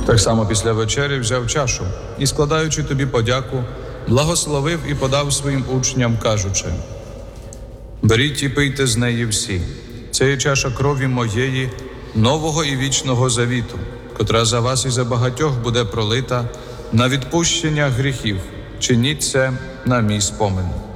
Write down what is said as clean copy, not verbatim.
Так само після вечері взяв чашу і, складаючи тобі подяку, благословив і подав своїм учням, кажучи: «Беріть і пийте з неї всі. Це є чаша крові моєї, нового і вічного завіту, котра за вас і за багатьох буде пролита на відпущення гріхів. Чиніть це на мій спомин».